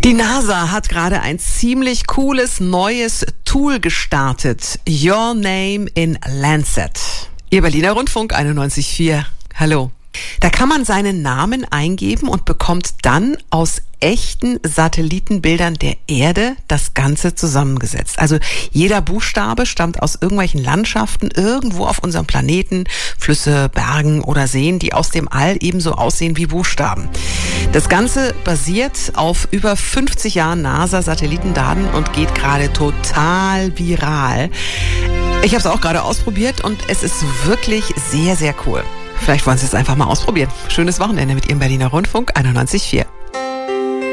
Die NASA hat gerade ein ziemlich cooles neues Tool gestartet. Your Name in Landsat. Ihr Berliner Rundfunk 91.4. Hallo. Da kann man seinen Namen eingeben und bekommt dann aus echten Satellitenbildern der Erde das Ganze zusammengesetzt. Also jeder Buchstabe stammt aus irgendwelchen Landschaften irgendwo auf unserem Planeten, Flüsse, Bergen oder Seen, die aus dem All ebenso aussehen wie Buchstaben. Das Ganze basiert auf über 50 Jahren NASA-Satellitendaten und geht gerade total viral. Ich habe es auch gerade ausprobiert und es ist wirklich sehr, sehr cool. Vielleicht wollen Sie es einfach mal ausprobieren. Schönes Wochenende mit Ihrem Berliner Rundfunk 91.4.